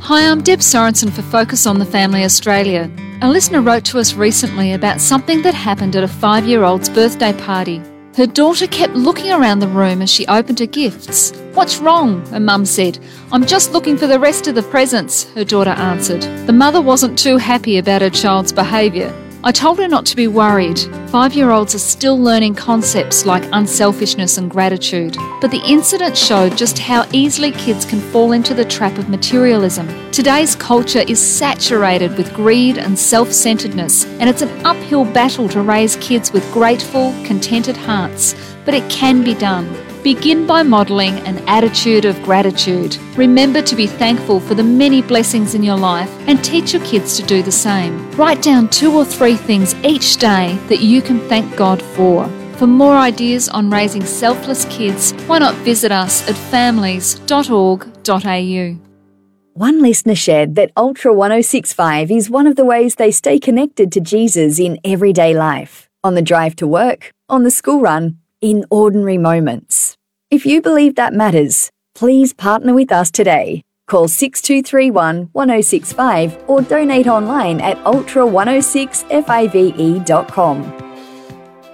Hi, I'm Deb Sorensen for Focus on the Family Australia. A listener wrote to us recently about something that happened at a 5-year-old's birthday party. Her daughter kept looking around the room as she opened her gifts. "What's wrong?" her mum said. "I'm just looking for the rest of the presents," her daughter answered. The mother wasn't too happy about her child's behaviour. I told her not to be worried. 5-year-olds are still learning concepts like unselfishness and gratitude. But the incident showed just how easily kids can fall into the trap of materialism. Today's culture is saturated with greed and self-centeredness, and it's an uphill battle to raise kids with grateful, contented hearts. But it can be done. Begin by modelling an attitude of gratitude. Remember to be thankful for the many blessings in your life and teach your kids to do the same. Write down 2 or 3 things each day that you can thank God for. For more ideas on raising selfless kids, why not visit us at families.org.au. One listener shared that Ultra 1065 is one of the ways they stay connected to Jesus in everyday life, on the drive to work, on the school run, in ordinary moments. If you believe that matters, please partner with us today. Call 6231 1065 or donate online at ultra106five.com.